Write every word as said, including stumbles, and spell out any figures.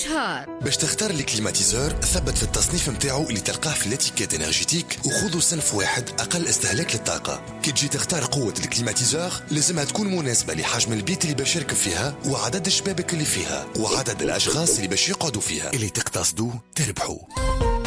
شهار. باش تختار الكليماتيزور ثبت في التصنيف متاعو اللي تلقاه في الاتيكيت انرجيتيك وخذوا صنف واحد اقل استهلاك للطاقه. كي تجي تختار قوه الكليماتيزور لازمها تكون مناسبه لحجم البيت اللي باش يركب فيها وعدد الشبابك اللي فيها وعدد الاشخاص اللي باش يقعدوا فيها، اللي تقتصدوا تربحوا.